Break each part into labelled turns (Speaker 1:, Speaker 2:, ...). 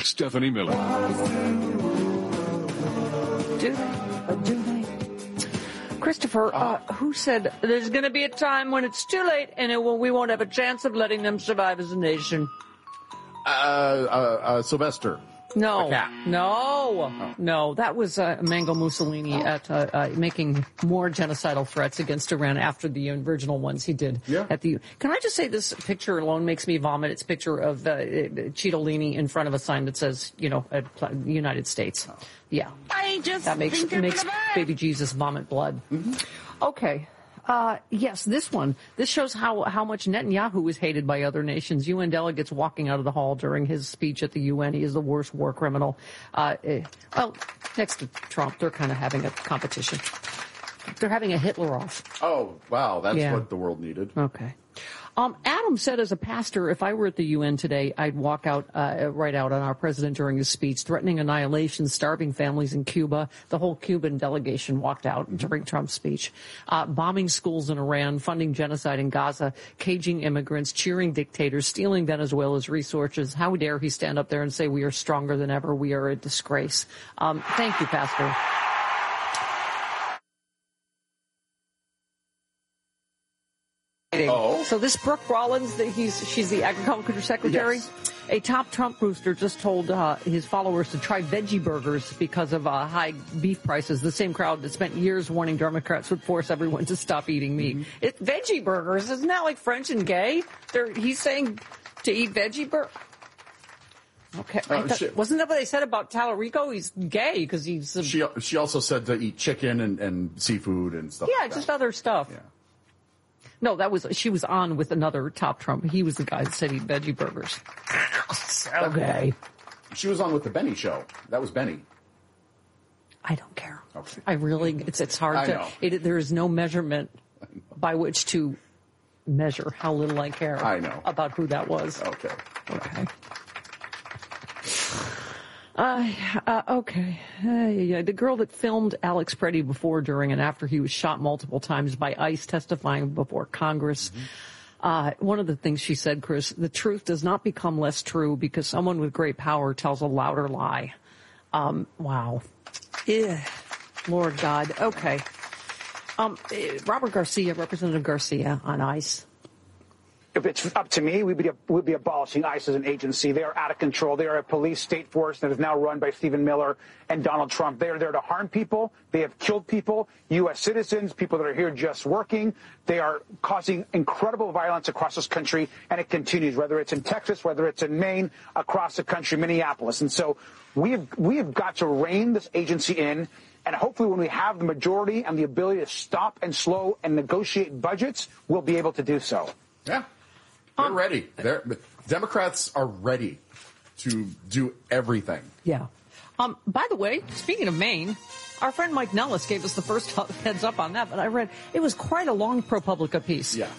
Speaker 1: Stephanie Miller.
Speaker 2: Do they? Christopher, who said there's going to be a time when it's too late and we won't have a chance of letting them survive as a nation?
Speaker 3: Sylvester.
Speaker 2: No. That was Mango Mussolini at making more genocidal threats against Iran after the original ones he did.
Speaker 3: Yeah.
Speaker 2: Can I just say this picture alone makes me vomit? It's a picture of Cittadini in front of a sign that says, United States. Oh. Yeah. That makes baby Jesus vomit blood.
Speaker 3: Mm-hmm.
Speaker 2: Okay. Yes, this one. This shows how much Netanyahu is hated by other nations. UN delegates walking out of the hall during his speech at the UN. He is the worst war criminal. Next to Trump, they're kind of having a competition. They're having a Hitler-off.
Speaker 3: Oh, wow. That's what the world needed.
Speaker 2: Okay. Adam said as a pastor, if I were at the UN today, I'd walk out, right out on our president during his speech, threatening annihilation, starving families in Cuba. The whole Cuban delegation walked out during Trump's speech. Bombing schools in Iran, funding genocide in Gaza, caging immigrants, cheering dictators, stealing Venezuela's resources. How dare he stand up there and say we are stronger than ever? We are a disgrace. Thank you, Pastor.
Speaker 3: Oh.
Speaker 2: So this Brooke Rollins, she's the agriculture secretary.
Speaker 3: Yes.
Speaker 2: A top Trump rooster just told his followers to try veggie burgers because of high beef prices. The same crowd that spent years warning Democrats would force everyone to stop eating meat. Mm-hmm. Veggie burgers, isn't that like French and gay? He's saying to eat veggie burgers. Okay. Wasn't that what they said about Tallarico? He's gay because he's...
Speaker 3: She also said to eat chicken and seafood and stuff like that.
Speaker 2: Just other stuff.
Speaker 3: Yeah.
Speaker 2: No, she was on with another top Trump. He was the guy that said eat veggie burgers. Okay.
Speaker 3: She was on with the Benny show. That was Benny.
Speaker 2: I don't care.
Speaker 3: Okay.
Speaker 2: I really, it's hard to, there is no measurement by which to measure how little I care about who that was.
Speaker 3: Okay.
Speaker 2: Okay. The girl that filmed Alex Preddy before, during, and after he was shot multiple times by ICE testifying before Congress. One of the things she said, Chris, the truth does not become less true because someone with great power tells a louder lie. Wow. Lord God. Okay. Robert Garcia, Representative Garcia on ICE.
Speaker 4: If it's up to me, we'd be abolishing ICE as an agency. They are out of control. They are a police state force that is now run by Stephen Miller and Donald Trump. They are there to harm people. They have killed people, U.S. citizens, people that are here just working. They are causing incredible violence across this country, and it continues, whether it's in Texas, whether it's in Maine, across the country, Minneapolis. And so we have got to rein this agency in. And hopefully when we have the majority and the ability to stop and slow and negotiate budgets, we'll be able to do so.
Speaker 3: Yeah. They're ready. Democrats are ready to do everything.
Speaker 2: Yeah. By the way, speaking of Maine, our friend Mike Nellis gave us the first heads up on that, but I read it was quite a long ProPublica piece.
Speaker 3: Yeah.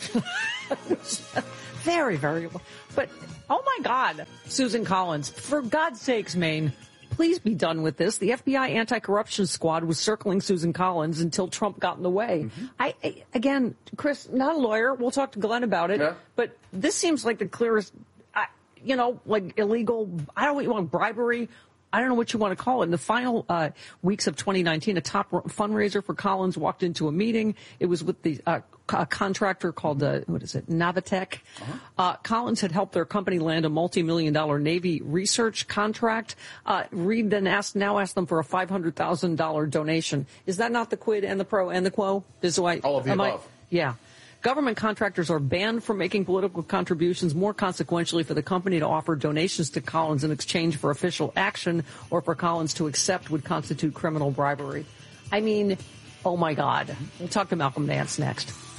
Speaker 2: Very, very long. But, oh my God, Susan Collins, for God's sakes, Maine, please be done with this. The FBI anti-corruption squad was circling Susan Collins until Trump got in the way. Mm-hmm. Again, Chris, not a lawyer. We'll talk to Glenn about it. Yeah. But this seems like the clearest, like illegal, I don't know what you want, bribery. I don't know what you want to call it. In the final weeks of 2019, a top fundraiser for Collins walked into a meeting. It was with the a contractor called, Navitec. Uh-huh. Collins had helped their company land a multi-million-dollar Navy research contract. Reid then asked them for a $500,000 donation. Is that not the quid and the pro and the quo?
Speaker 3: All of the above.
Speaker 2: Yeah. Government contractors are banned from making political contributions. More consequentially, for the company to offer donations to Collins in exchange for official action or for Collins to accept would constitute criminal bribery. I mean, oh my God. We'll talk to Malcolm Nance next.